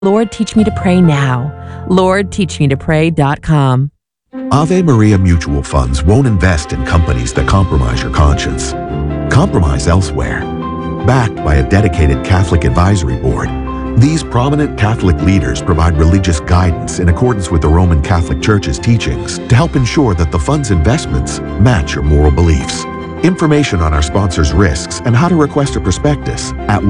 Lord, teach me to pray now. Lord, teach me to pray.com. Ave Maria Mutual Funds won't invest in companies that compromise your conscience. Compromise elsewhere. Backed by a dedicated Catholic advisory board, these prominent Catholic leaders provide religious guidance in accordance with the Roman Catholic Church's teachings to help ensure that the fund's investments match your moral beliefs. Information on our sponsors' risks and how to request a prospectus at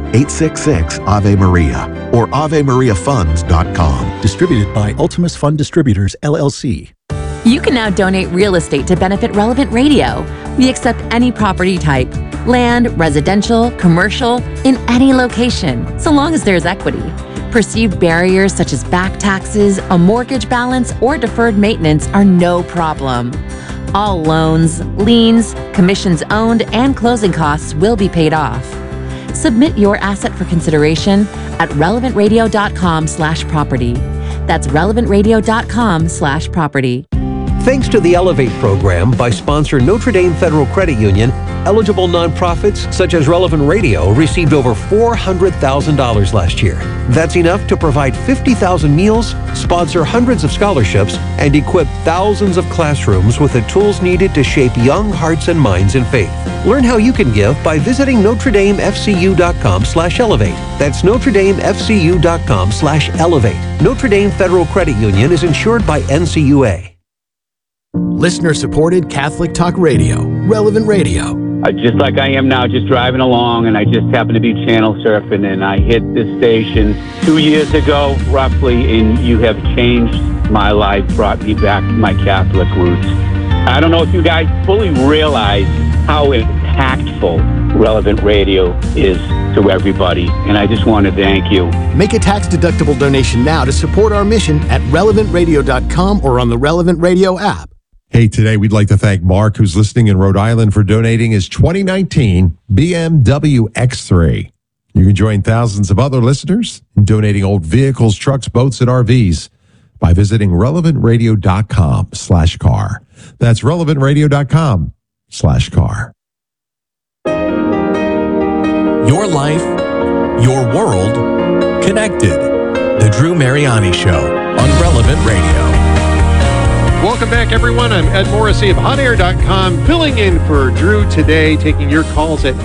1-866-AVE-MARIA or AveMariaFunds.com. Distributed by Ultimus Fund Distributors, LLC. You can now donate real estate to benefit Relevant Radio. We accept any property type, land, residential, commercial, in any location, so long as there's equity. Perceived barriers such as back taxes, a mortgage balance, or deferred maintenance are no problem. All loans, liens, commissions owned, and closing costs will be paid off. Submit your asset for consideration at relevantradio.com/property. That's relevantradio.com/property. Thanks to the Elevate program by sponsor Notre Dame Federal Credit Union, eligible nonprofits such as Relevant Radio received over $400,000 last year. That's enough to provide 50,000 meals, sponsor hundreds of scholarships, and equip thousands of classrooms with the tools needed to shape young hearts and minds in faith. Learn how you can give by visiting NotreDameFCU.com/elevate. That's NotreDameFCU.com/elevate. Notre Dame Federal Credit Union is insured by NCUA. Listener-supported Catholic Talk Radio, Relevant Radio. Just like I am now, just driving along, and I just happened to be channel surfing, and I hit this station 2 years ago, roughly, and you have changed my life, brought me back to my Catholic roots. I don't know if you guys fully realize how impactful Relevant Radio is to everybody, and I just want to thank you. Make a tax-deductible donation now to support our mission at relevantradio.com or on the Relevant Radio app. Hey, today we'd like to thank Mark, who's listening in Rhode Island, for donating his 2019 BMW X3. You can join thousands of other listeners in donating old vehicles, trucks, boats, and RVs by visiting relevantradio.com/car. That's relevantradio.com/car. Your life, your world, connected. The Drew Mariani Show on Relevant Radio. Welcome back, everyone. I'm Ed Morrissey of HotAir.com, filling in for Drew today, taking your calls at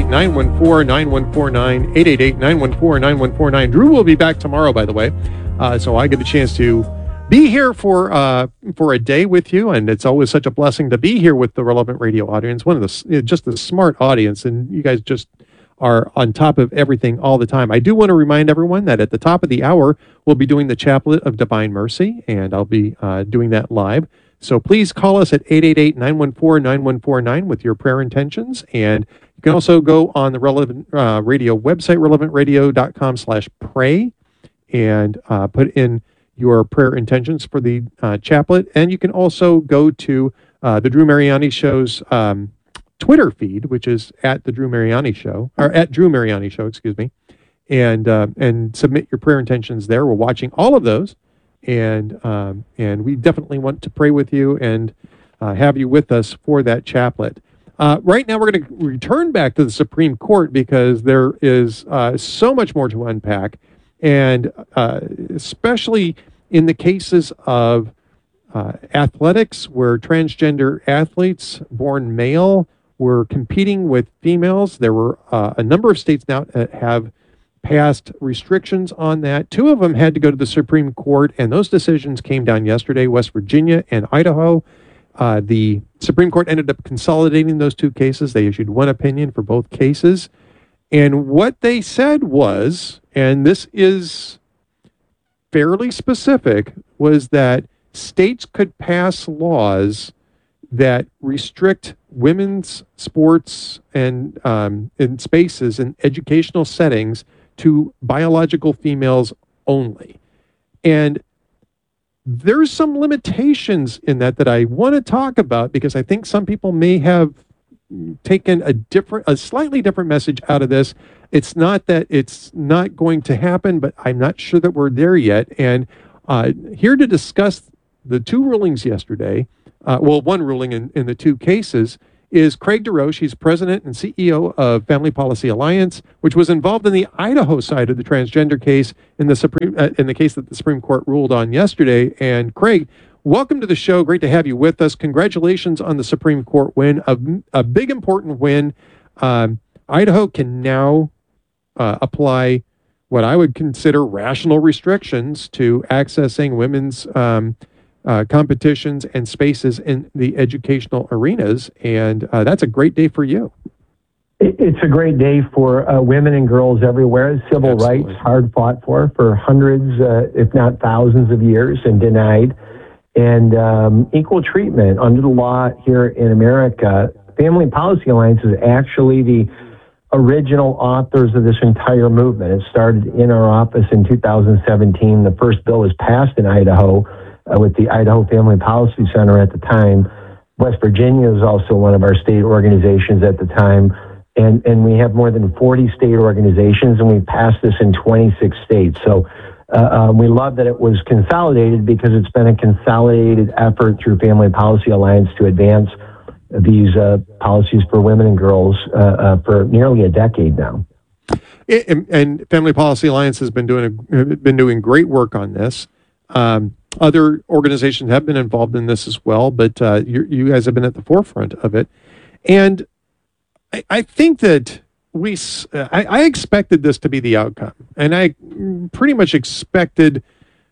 888-914-9149, 888-914-9149. Drew will be back tomorrow, by the way, so I get a chance to be here for a day with you, and it's always such a blessing to be here with the Relevant Radio audience. Just a smart audience, and you guys just are on top of everything all the time. I do want to remind everyone that at the top of the hour, we'll be doing the Chaplet of Divine Mercy, and I'll be doing that live. So please call us at 888-914-9149 with your prayer intentions, and you can also go on the Relevant Radio website, relevantradio.com/pray, and put in your prayer intentions for the chaplet. And you can also go to the Drew Mariani Show's Twitter feed, which is at the Drew Mariani Show, or at Drew Mariani Show, excuse me, and submit your prayer intentions there. We're watching all of those, and we definitely want to pray with you and have you with us for that chaplet. Right now, we're going to return back to the Supreme Court because there is so much more to unpack, and especially in the cases of athletics, where transgender athletes born male were competing with females. There were a number of states now that have passed restrictions on that. Two of them had to go to the Supreme Court, and those decisions came down yesterday, West Virginia and Idaho. The Supreme Court ended up consolidating those two cases. They issued one opinion for both cases. And what they said was, and this is fairly specific, was that states could pass laws that restrict women's sports and in spaces and educational settings to biological females only. And there's some limitations in that I want to talk about, because I think some people may have taken a slightly different message out of this. It's not that it's not going to happen, but I'm not sure that we're there yet. And here to discuss the two rulings yesterday, one ruling in the two cases, is Craig DeRoche. He's president and CEO of Family Policy Alliance, which was involved in the Idaho side of the transgender case in the case that the Supreme Court ruled on yesterday. And Craig, welcome to the show. Great to have you with us. Congratulations on the Supreme Court win, a big important win. Idaho can now apply what I would consider rational restrictions to accessing women's competitions and spaces in the educational arenas, and that's a great day for you. It's a great day for women and girls everywhere. Civil Absolutely. rights, hard fought for hundreds, if not thousands of years, and denied. And equal treatment under the law here in America. Family Policy Alliance is actually the original authors of this entire movement. It started in our office in 2017. The first bill was passed in Idaho with the Idaho Family Policy Center at the time. West Virginia was also one of our state organizations at the time. And we have more than 40 state organizations, and we passed this in 26 states. So we love that it was consolidated because it's been a consolidated effort through Family Policy Alliance to advance these policies for women and girls for nearly a decade now. And Family Policy Alliance has been doing great work on this. Other organizations have been involved in this as well, but you guys have been at the forefront of it. And I think that I expected this to be the outcome, and I pretty much expected,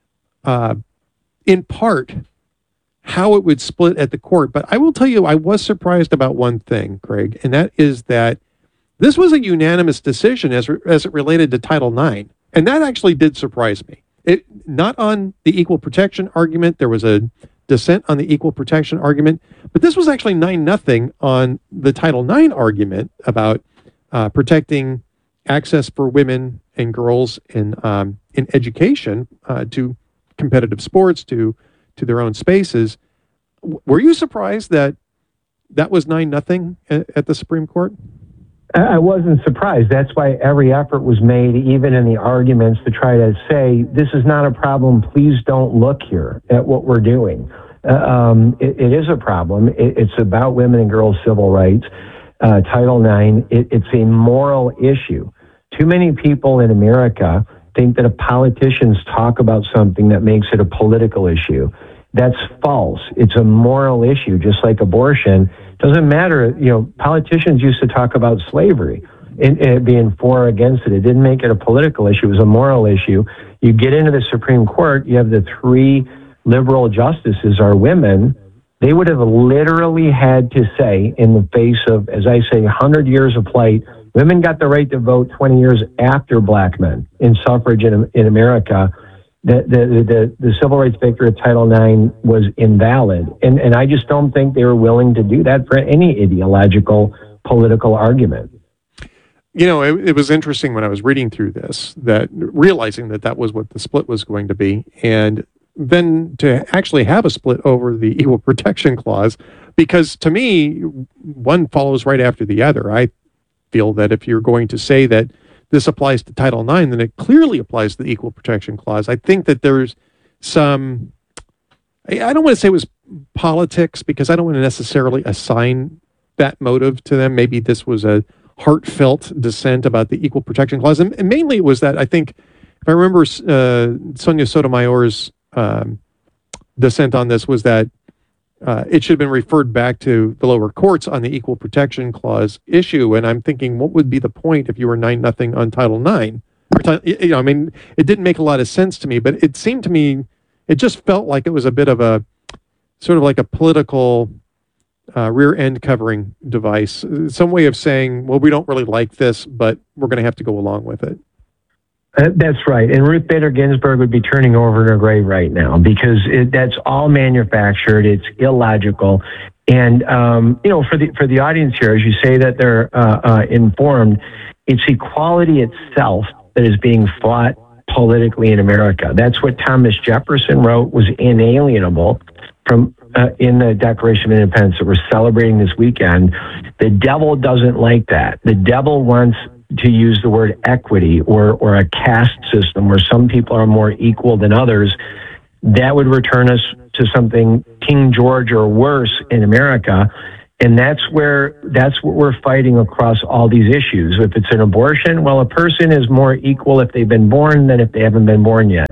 in part, how it would split at the court. But I will tell you, I was surprised about one thing, Craig, and that is that this was a unanimous decision as it related to Title IX, and that actually did surprise me. Not on the equal protection argument. There was a dissent on the equal protection argument, but this was actually 9-0 on the Title IX argument about protecting access for women and girls in education to competitive sports, to their own spaces. Were you surprised that was 9-0 at the Supreme Court? I wasn't surprised. That's why every effort was made, even in the arguments, to try to say, this is not a problem. Please don't look here at what we're doing. It is a problem. It's about women and girls' civil rights. Title IX, it's a moral issue. Too many people in America think that if politicians talk about something that makes it a political issue. That's false. It's a moral issue, just like abortion. Doesn't matter, politicians used to talk about slavery and being for or against it. It didn't make it a political issue. It was a moral issue. You get into the Supreme Court, you have the 3 liberal justices are women. They would have literally had to say, in the face of, as I say, 100 years of plight, women got the right to vote 20 years after black men in suffrage in America. The civil rights victory of Title IX was invalid. And I just don't think they were willing to do that for any ideological political argument. It was interesting when I was reading through this, that realizing that was what the split was going to be. And then to actually have a split over the Equal Protection Clause, because to me, one follows right after the other. I feel that if you're going to say that this applies to Title IX, then it clearly applies to the Equal Protection Clause. I think that there's some, I don't want to say it was politics, because I don't want to necessarily assign that motive to them. Maybe this was a heartfelt dissent about the Equal Protection Clause. And mainly it was that, I think, if I remember Sonia Sotomayor's dissent on this, was that it should have been referred back to the lower courts on the Equal Protection Clause issue. And I'm thinking, what would be the point if you were 9-0 on Title IX? It didn't make a lot of sense to me, but it seemed to me, it just felt like it was a bit of a, sort of like a political rear end covering device. Some way of saying, well, we don't really like this, but we're going to have to go along with it. That's right. And Ruth Bader Ginsburg would be turning over in her grave right now, because that's all manufactured. It's illogical. And, for the audience here, as you say that they're informed, it's equality itself that is being fought politically in America. That's what Thomas Jefferson wrote was inalienable from in the Declaration of Independence that we're celebrating this weekend. The devil doesn't like that. The devil wants to use the word equity or a caste system where some people are more equal than others. That would return us to something King George or worse in America. And that's what we're fighting across all these issues. If it's an abortion, well, a person is more equal if they've been born than if they haven't been born yet.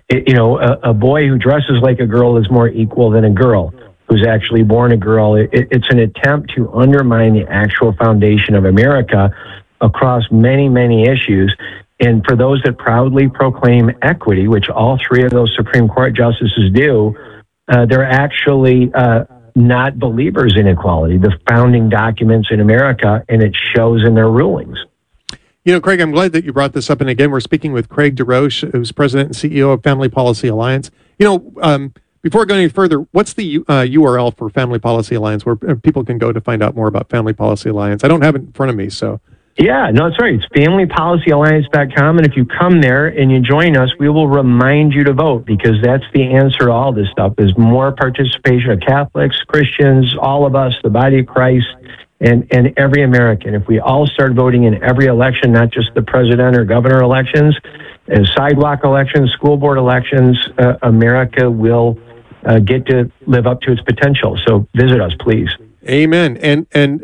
A boy who dresses like a girl is more equal than a girl who's actually born a girl. It's an attempt to undermine the actual foundation of America across many, many issues. And for those that proudly proclaim equity, which all three of those Supreme Court justices do, they're actually not believers in equality, the founding documents in America, and it shows in their rulings. Craig, I'm glad that you brought this up. And again, we're speaking with Craig DeRoche, who's president and CEO of Family Policy Alliance. Before going any further, what's the URL for Family Policy Alliance, where people can go to find out more about Family Policy Alliance? I don't have it in front of me, so. Yeah, no, that's right. It's familypolicyalliance.com. And if you come there and you join us, we will remind you to vote, because that's the answer to all this stuff, is more participation of Catholics, Christians, all of us, the body of Christ, and every American. If we all start voting in every election, not just the president or governor elections, and sidewalk elections, school board elections, America will get to live up to its potential. So visit us, please. Amen. And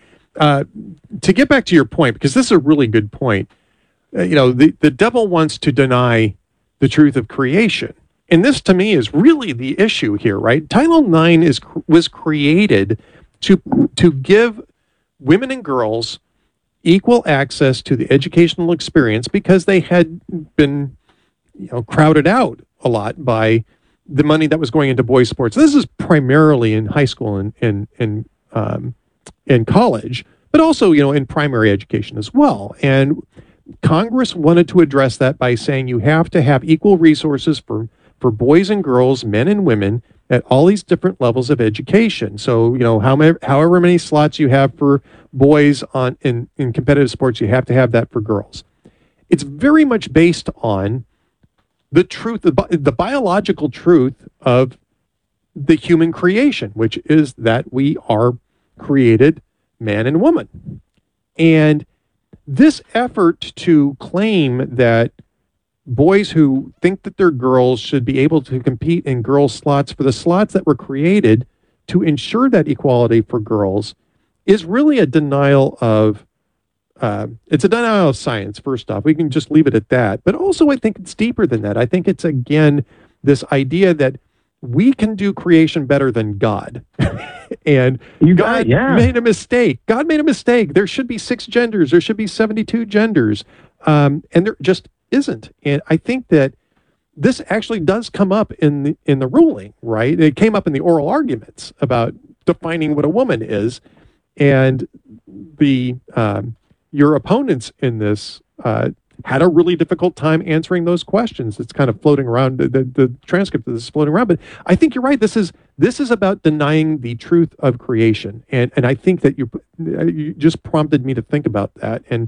to get back to your point, because this is a really good point, the devil wants to deny the truth of creation. And this, to me, is really the issue here, right? Title IX was created to give women and girls equal access to the educational experience, because they had been, crowded out a lot by the money that was going into boys' sports. This is primarily in high school and college, but also, in primary education as well. And Congress wanted to address that by saying you have to have equal resources for boys and girls, men and women, at all these different levels of education. So, however many slots you have for boys in competitive sports, you have to have that for girls. It's very much based on the truth, the biological truth of the human creation, which is that we are created man and woman. And this effort to claim that boys who think that they're girls should be able to compete in girls' slots for the slots that were created to ensure that equality for girls is really a denial of science, first off. We can just leave it at that. But also, I think it's deeper than that. I think it's, again, this idea that we can do creation better than God. And God made a mistake. God made a mistake. There should be 6 genders. There should be 72 genders. And there just isn't. And I think that this actually does come up in the ruling, right? It came up in the oral arguments about defining what a woman is. And your opponents in this had a really difficult time answering those questions. It's kind of floating around, the transcript of this is floating around. But I think you're right. This is about denying the truth of creation. And I think that you just prompted me to think about that. And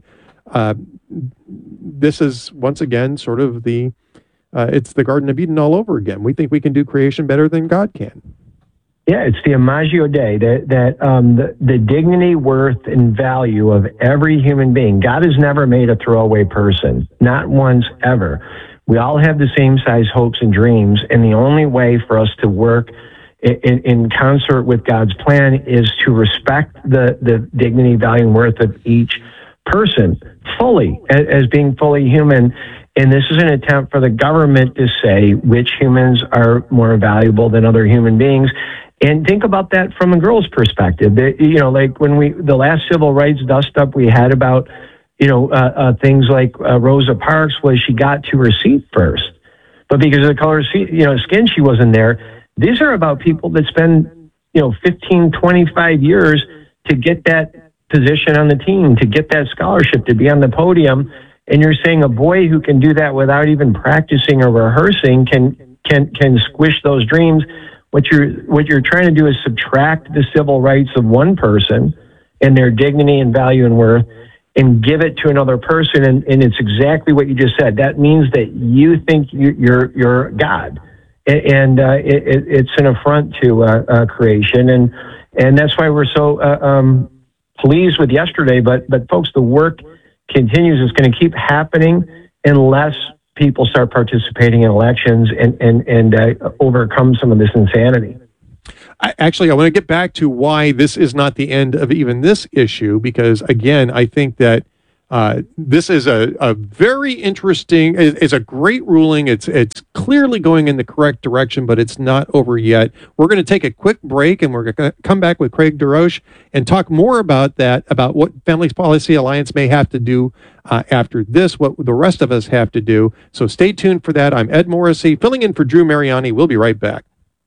this is, once again, sort of it's the Garden of Eden all over again. We think we can do creation better than God can. Yeah, it's the Imago Dei, that the dignity, worth, and value of every human being. God has never made a throwaway person, not once ever. We all have the same size hopes and dreams, and the only way for us to work in concert with God's plan is to respect the dignity, value, and worth of each person fully, as being fully human. And this is an attempt for the government to say which humans are more valuable than other human beings. And think about that from a girl's perspective. Like when the last civil rights dust up we had about, things like Rosa Parks, was she got to her seat first. But because of the color of skin, she wasn't there. These are about people that spend, 15, 25 years to get that position on the team, to get that scholarship, to be on the podium. And you're saying a boy who can do that without even practicing or rehearsing can squish those dreams. What you're trying to do is subtract the civil rights of one person and their dignity and value and worth and give it to another person. And it's exactly what you just said. That means that you think you're God. And it's an affront to creation. And that's why we're so pleased with yesterday. But folks, the work continues. It's going to keep happening unless people start participating in elections and overcome some of this insanity. I want to get back to why this is not the end of even this issue, because again, I think that this is a very interesting, it's a great ruling. It's clearly going in the correct direction, but it's not over yet. We're going to take a quick break, and we're going to come back with Craig DeRoche and talk more about that, about what Family Policy Alliance may have to do after this, what the rest of us have to do. So stay tuned for that. I'm Ed Morrissey, filling in for Drew Mariani. We'll be right back.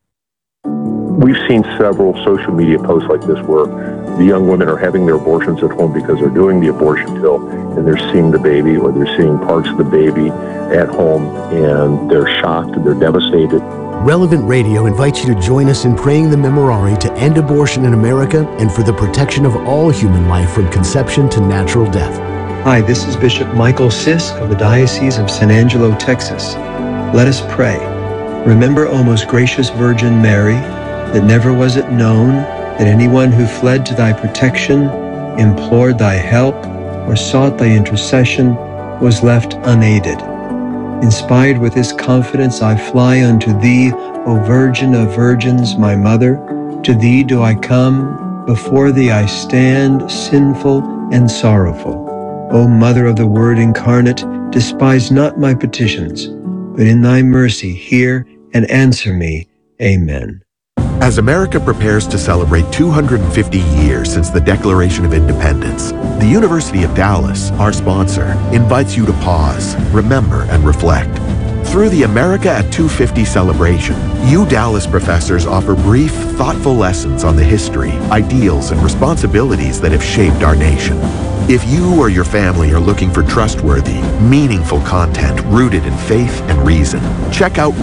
We've seen several social media posts like this where the young women are having their abortions at home because they're doing the abortion pill and they're seeing the baby, or they're seeing parts of the baby at home, and they're shocked and they're devastated. Relevant Radio invites you to join us in praying the Memorare to end abortion in America and for the protection of all human life from conception to natural death. Hi, this is Bishop Michael Sisk of the Diocese of San Angelo, Texas. Let us pray. Remember, O most gracious Virgin Mary, that never was it known that anyone who fled to thy protection, implored thy help, or sought thy intercession was left unaided. Inspired with this confidence, I fly unto thee, O Virgin of Virgins, my Mother. To thee do I come, before thee I stand, sinful and sorrowful. O Mother of the Word incarnate, despise not my petitions, but in thy mercy hear and answer me. Amen. As America prepares to celebrate 250 years since the Declaration of Independence, the University of Dallas, our sponsor, invites you to pause, remember, and reflect. Through the America at 250 celebration, Dallas professors offer brief, thoughtful lessons on the history, ideals, and responsibilities that have shaped our nation. If you or your family are looking for trustworthy, meaningful content rooted in faith and reason, check out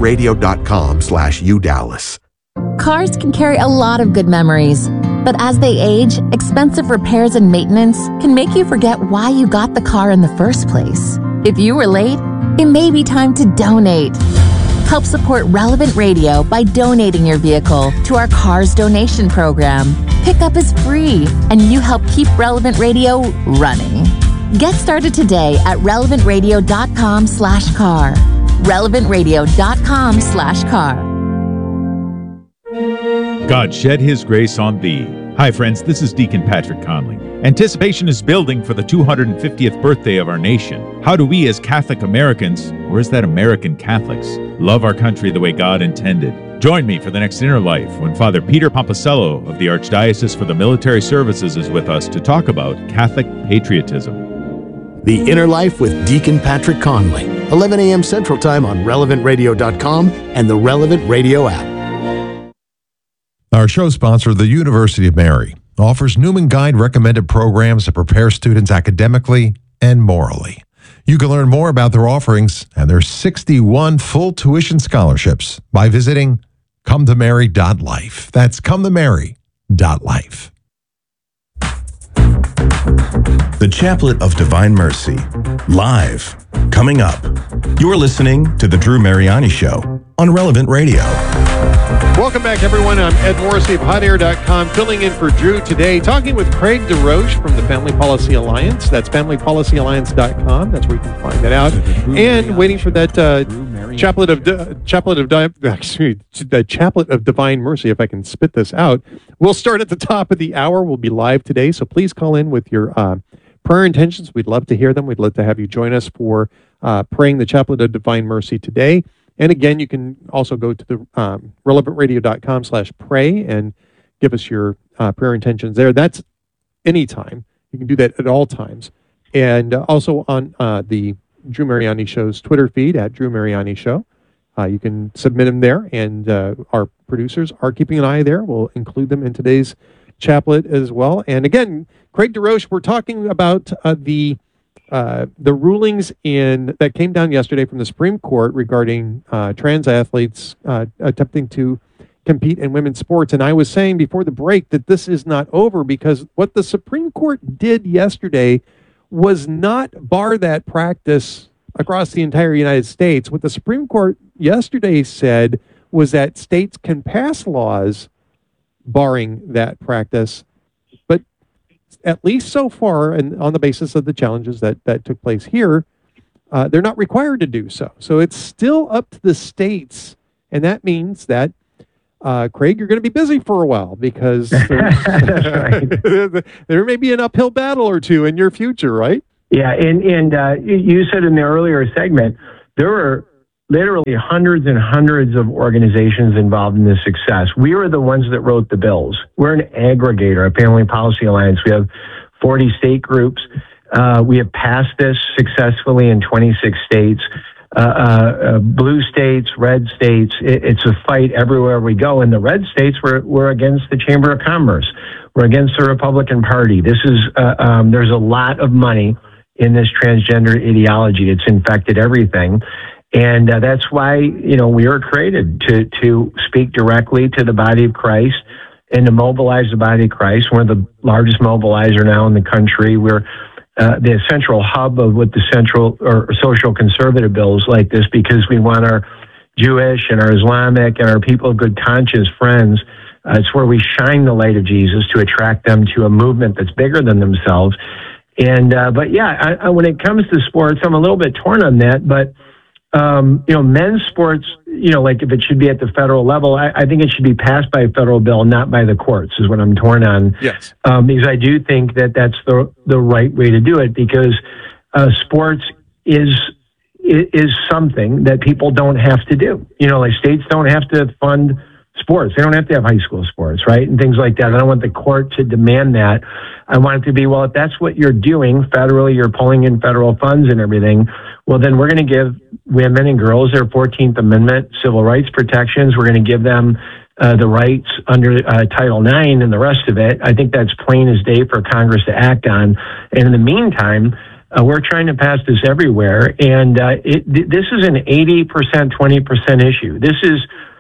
relevantradio.com/UDallas. Cars can carry a lot of good memories, but as they age, expensive repairs and maintenance can make you forget why you got the car in the first place. If you were late, it may be time to donate. Help support Relevant Radio by donating your vehicle to our Cars Donation Program. Pickup is free, and you help keep Relevant Radio running. Get started today at relevantradio.com/car. relevantradio.com/car. God shed His grace on thee. Hi friends, this is Deacon Patrick Conley. Anticipation is building for the 250th birthday of our nation. How do we as Catholic Americans, or is that American Catholics, love our country the way God intended? Join me for the next Inner Life when Father Peter Pomposello of the Archdiocese for the Military Services is with us to talk about Catholic patriotism. The Inner Life with Deacon Patrick Conley, 11 a.m. Central Time on relevantradio.com and the Relevant Radio app. Our show sponsor, the University of Mary, offers Newman Guide recommended programs that prepare students academically and morally. You can learn more about their offerings and their 61 full tuition scholarships by visiting cometomary.life. That's cometomary.life. The Chaplet of Divine Mercy, live, coming up. You're listening to The Drew Mariani Show on Relevant Radio. Welcome back, everyone. I'm Ed Morrissey of HotAir.com, filling in for Drew today, talking with Craig DeRoche from the Family Policy Alliance. That's FamilyPolicyAlliance.com. That's where you can find that out. And waiting for that Chaplet of Divine Mercy, if I can spit this out. We'll start at the top of the hour. We'll be live today, so please call in with your prayer intentions. We'd love to hear them. We'd love to have you join us for praying the Chaplet of Divine Mercy today. And again, you can also go to the relevantradio.com/pray and give us your prayer intentions there. That's anytime. You can do that at all times. And also on the Drew Mariani Show's Twitter feed at Drew Mariani Show. You can submit them there, and our producers are keeping an eye there. We'll include them in today's chaplet as well. And again, Craig DeRoche, we're talking about the rulings that came down yesterday from the Supreme Court regarding trans athletes attempting to compete in women's sports. And I was saying before the break that this is not over, because what the Supreme Court did yesterday was not bar that practice across the entire United States. What the Supreme Court yesterday said was that states can pass laws barring that practice, but at least so far, and on the basis of the challenges that took place here, they're not required to do so. So it's still up to the states, and that means that Craig, you're going to be busy for a while because That's right. there may be an uphill battle or two in your future, right? Yeah, and you said in the earlier segment, there were literally hundreds and hundreds of organizations involved in this success. We were the ones that wrote the bills. We're an aggregator, a Family Policy Alliance. We have 40 state groups. We have passed this successfully in 26 states. Blue states, red states, it's a fight everywhere we go. In the red states, we're against the Chamber of Commerce. We're against the Republican Party. This is, there's a lot of money in this transgender ideology. It's infected everything. And that's why, we were created to speak directly to the body of Christ and to mobilize the body of Christ. We're the largest mobilizer now in the country. We're the central hub of what the central or social conservative bills like this, because we want our Jewish and our Islamic and our people of good conscience friends. It's where we shine the light of Jesus to attract them to a movement that's bigger than themselves. And, but yeah, when it comes to sports, I'm a little bit torn on that, but, men's sports, like if it should be at the federal level, I think it should be passed by a federal bill, not by the courts, is what I'm torn on. Yes. Because I do think that that's the right way to do it, because sports is something that people don't have to do. Like states don't have to fund sports. They don't have to have high school sports, right? And things like that. I don't want the court to demand that. I want it to be, well, if that's what you're doing federally, you're pulling in federal funds and everything, well, then we're going to give women and girls their 14th Amendment civil rights protections. We're going to give them the rights under Title IX and the rest of it. I think that's plain as day for Congress to act on. And in the meantime, we're trying to pass this everywhere. And this is an 80%, 20% issue. This is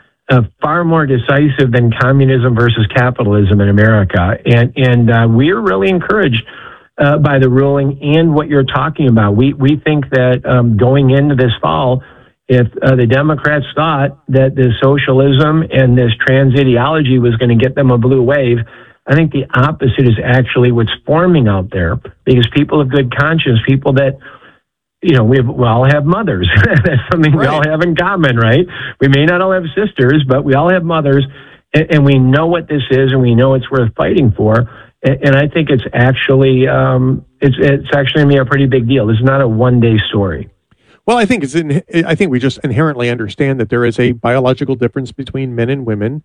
far more decisive than communism versus capitalism in America. And we're really encouraged by the ruling and what you're talking about. We think that going into this fall, if the Democrats thought that the socialism and this trans ideology was going to get them a blue wave, I think the opposite is actually what's forming out there, because people of good conscience, people that, we all have mothers. That's something we all have in common, right? We may not all have sisters, but we all have mothers, and we know what this is, and we know it's worth fighting for. And I think it's actually it's actually going to be a pretty big deal. This is not a one-day story. Well, I think I think we just inherently understand that there is a biological difference between men and women,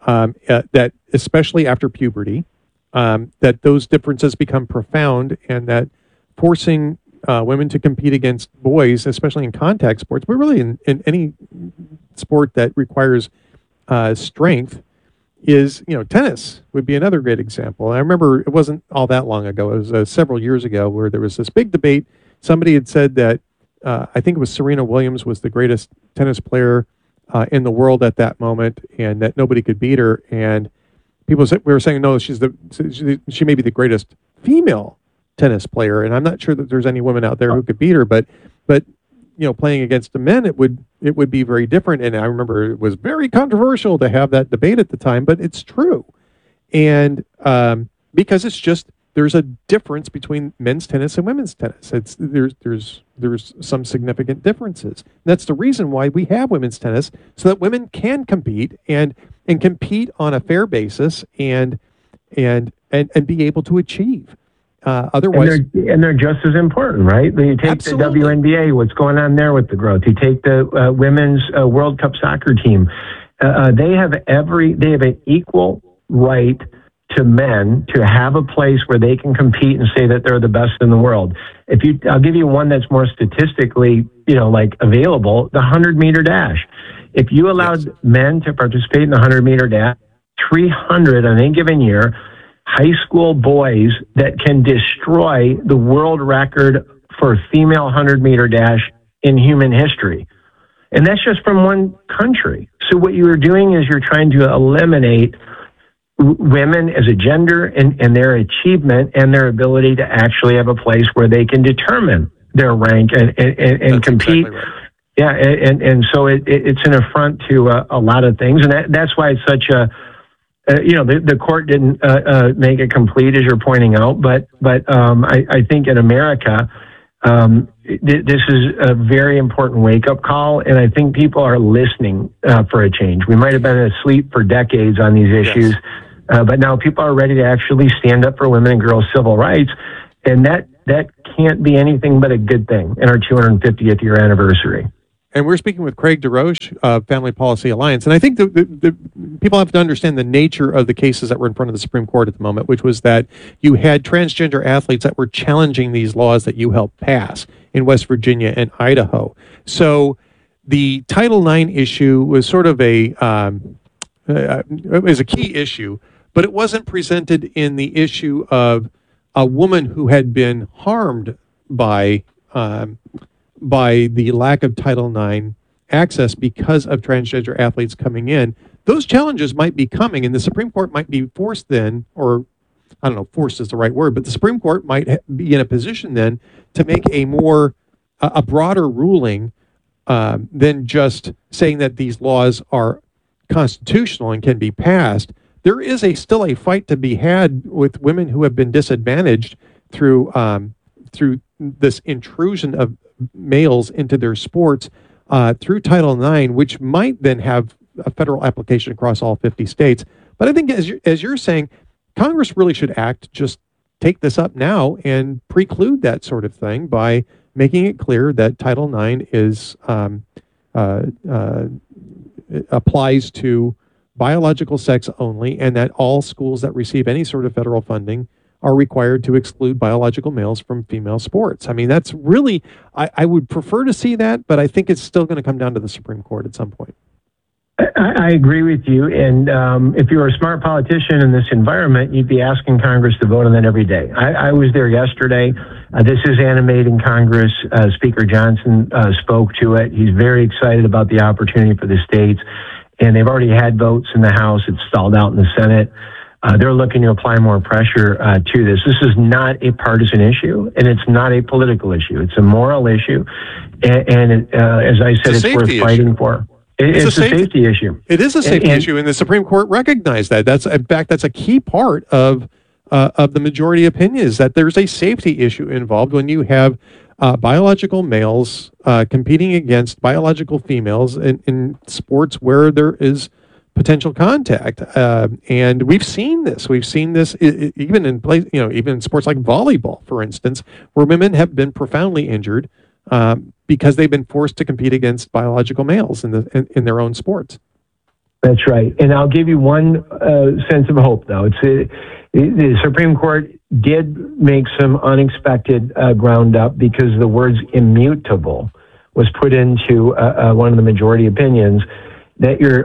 that especially after puberty, that those differences become profound, and that forcing women to compete against boys, especially in contact sports, but really in any sport that requires strength, is, tennis would be another great example. I remember it wasn't all that long ago. It was several years ago where there was this big debate. Somebody had said that I think it was Serena Williams was the greatest tennis player in the world at that moment, and that nobody could beat her. And we were saying, no, she may be the greatest female tennis player, and I'm not sure that there's any women out there who could beat her, but playing against the men, it would be very different. And I remember it was very controversial to have that debate at the time, but it's true. And because it's just, there's a difference between men's tennis and women's tennis. There's some significant differences. That's the reason why we have women's tennis, so that women can compete and compete on a fair basis and be able to achieve. Otherwise, and they're just as important, right? You take absolutely. The WNBA, what's going on there with the growth. You take the women's World Cup soccer team. They have an equal right to men to have a place where they can compete and say that they're the best in the world. I'll give you one that's more statistically, available: the 100-meter dash. If you allowed men to participate in the 100-meter dash, 300 on any given year. High school boys that can destroy the world record for female 100-meter dash in human history. And that's just from one country. So what you are doing is you're trying to eliminate women as a gender and their achievement and their ability to actually have a place where they can determine their rank and compete. Exactly right. Yeah, and so it's an affront to a lot of things. And that's why it's such a... the court didn't make it complete, as you're pointing out, but I think in America, this is a very important wake-up call, and I think people are listening for a change. We might have been asleep for decades on these issues, but now people are ready to actually stand up for women and girls' civil rights, and that can't be anything but a good thing in our 250th year anniversary. And we're speaking with Craig DeRoche of Family Policy Alliance. And I think the people have to understand the nature of the cases that were in front of the Supreme Court at the moment, which was that you had transgender athletes that were challenging these laws that you helped pass in West Virginia and Idaho. So the Title IX issue was sort of it was a key issue, but it wasn't presented in the issue of a woman who had been harmed by the lack of Title IX access because of transgender athletes coming in. Those challenges might be coming, and the Supreme Court might be forced then, or I don't know, forced is the right word, but the Supreme Court might be in a position then to make a broader ruling than just saying that these laws are constitutional and can be passed. There is still a fight to be had with women who have been disadvantaged through this intrusion of males into their sports through Title IX, which might then have a federal application across all 50 states. But I think, as you're saying, Congress really should act, just take this up now and preclude that sort of thing by making it clear that Title IX applies to biological sex only, and that all schools that receive any sort of federal funding are required to exclude biological males from female sports. I mean, that's really, I would prefer to see that, but I think it's still going to come down to the Supreme Court at some point. I agree with you. And if you were a smart politician in this environment, you'd be asking Congress to vote on that every day. I was there yesterday. This is animating Congress. Speaker Johnson spoke to it. He's very excited about the opportunity for the states. And they've already had votes in the House. It's stalled out in the Senate. They're looking to apply more pressure to this. This is not a partisan issue, and it's not a political issue. It's a moral issue. And as I said, it's worth fighting for. It's a safety issue. It is a safety issue, and the Supreme Court recognized that. That's a key part of the majority opinion, is that there's a safety issue involved when you have biological males competing against biological females in sports where there is potential contact, and we've seen this. We've seen this even in sports like volleyball, for instance, where women have been profoundly injured because they've been forced to compete against biological males in their own sports. That's right. And I'll give you one sense of hope, though. The Supreme Court did make some unexpected ground up, because the words immutable was put into one of the majority opinions, that your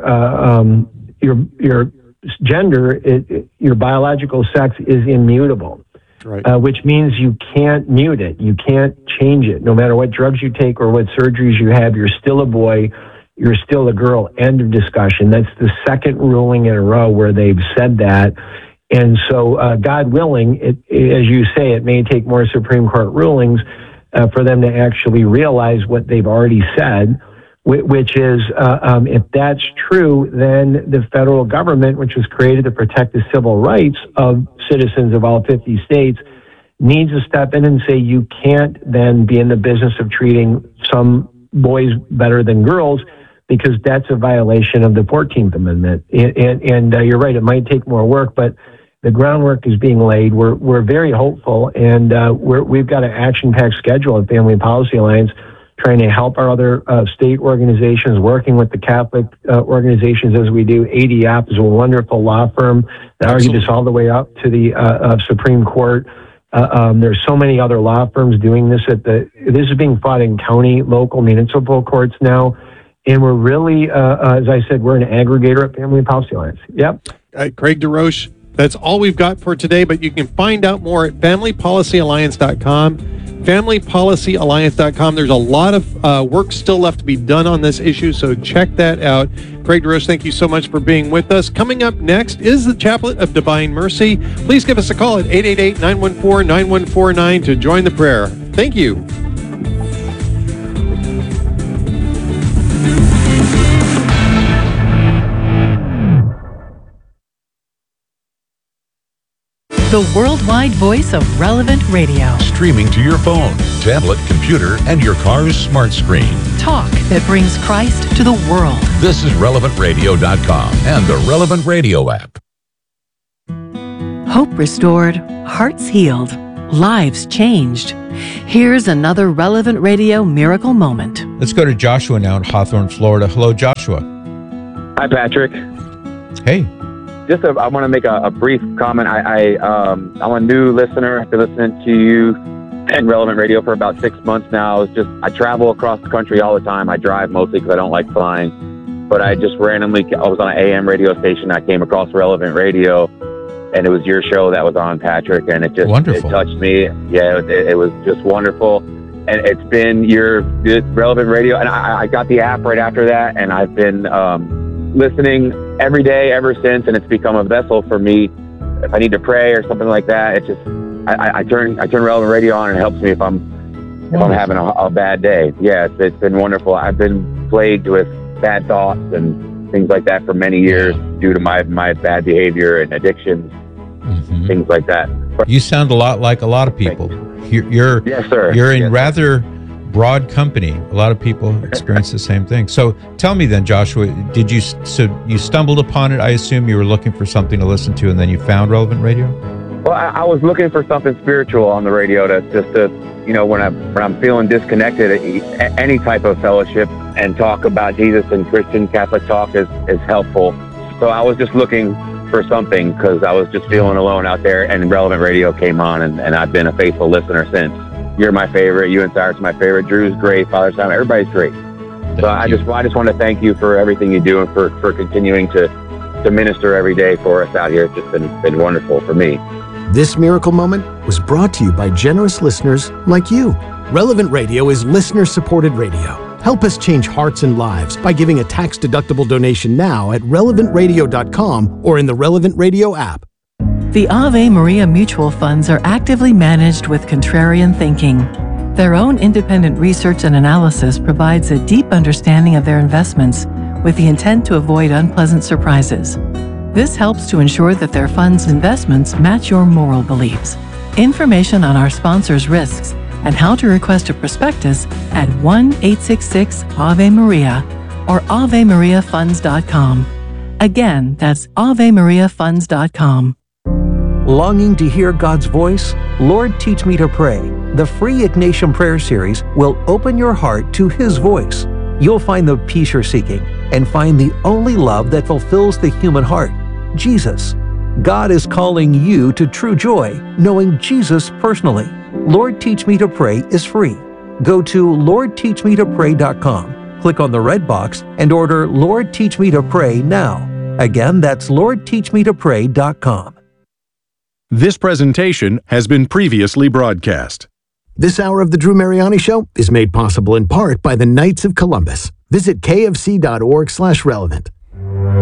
gender, your biological sex is immutable. Right. Which means you can't mute it. You can't change it. No matter what drugs you take or what surgeries you have, you're still a boy. You're still a girl. End of discussion. That's the second ruling in a row where they've said that. And so, God willing, as you say, it may take more Supreme Court rulings for them to actually realize what they've already said, which is, if that's true, then the federal government, which was created to protect the civil rights of citizens of all 50 states, needs to step in and say, you can't then be in the business of treating some boys better than girls, because that's a violation of the 14th Amendment. And you're right, it might take more work, but the groundwork is being laid. We're very hopeful, and we've got an action-packed schedule at Family Policy Alliance, trying to help our other state organizations, working with the Catholic organizations as we do. ADAP is a wonderful law firm that argued this all the way up to the Supreme Court. There's so many other law firms doing this. This is being fought in county, local, municipal courts now. And we're really, as I said, we're an aggregator at Family Policy Alliance. Yep. Craig DeRoche, that's all we've got for today, but you can find out more at familypolicyalliance.com. familypolicyalliance.com. There's a lot of work still left to be done on this issue, so check that out. Craig DeRoche, thank you so much for being with us. Coming up next is the Chaplet of Divine Mercy. Please give us a call at 888-914-9149 to join the prayer. Thank you. the worldwide voice of Relevant Radio. Streaming to your phone, tablet, computer, and your car's smart screen. Talk that brings Christ to the world. This is RelevantRadio.com and the Relevant Radio app. Hope restored, hearts healed, lives changed. Here's another Relevant Radio miracle moment. Let's go to Joshua now in Hawthorne, Florida. Hello, Joshua. Hi, Patrick. Hey. I want to make a brief comment. I'm a new listener. I've been listening to you and Relevant Radio for about 6 months now. I travel across the country all the time. I drive mostly because I don't like flying. But I just randomly, I was on an AM radio station. I came across Relevant Radio, and it was your show that was on, Patrick, and it touched me. Yeah, it was just wonderful. And it's been your Relevant Radio, and I got the app right after that, and I've been listening every day ever since, and it's become a vessel for me. If I need to pray or something like that, it's just I turn Relevant Radio on, and it helps me if I'm having a bad day. Yeah, it's been wonderful. I've been plagued with bad thoughts and things like that for many years due to my bad behavior and addictions, things like that. You sound a lot like a lot of people. You're yes, sir. You're in rather broad company. A lot of people experience the same thing. So tell me then, Joshua, you stumbled upon it? I assume you were looking for something to listen to, and then you found Relevant Radio? Well, I was looking for something spiritual on the radio to when I'm feeling disconnected, any type of fellowship and talk about Jesus and Christian Catholic talk is helpful. So I was just looking for something because I was just feeling alone out there, and Relevant Radio came on, and I've been a faithful listener since. You're my favorite. You and Cyrus are my favorite. Drew's great. Father Simon, everybody's great. So I just want to thank you for everything you do and for continuing to minister every day for us out here. It's just been wonderful for me. This miracle moment was brought to you by generous listeners like you. Relevant Radio is listener-supported radio. Help us change hearts and lives by giving a tax-deductible donation now at relevantradio.com or in the Relevant Radio app. The Ave Maria mutual funds are actively managed with contrarian thinking. Their own independent research and analysis provides a deep understanding of their investments with the intent to avoid unpleasant surprises. This helps to ensure that their funds' investments match your moral beliefs. Information on our sponsors' risks and how to request a prospectus at 1-866-AVE-MARIA or AveMariaFunds.com. Again, that's AveMariaFunds.com. Longing to hear God's voice? Lord, Teach Me to Pray. The free Ignatian Prayer Series will open your heart to His voice. You'll find the peace you're seeking and find the only love that fulfills the human heart, Jesus. God is calling you to true joy, knowing Jesus personally. Lord, Teach Me to Pray is free. Go to LordTeachMeToPray.com, click on the red box, and order Lord, Teach Me to Pray now. Again, that's LordTeachMeToPray.com. This presentation has been previously broadcast. This hour of the Drew Mariani Show is made possible in part by the Knights of Columbus. Visit kfc.org/relevant.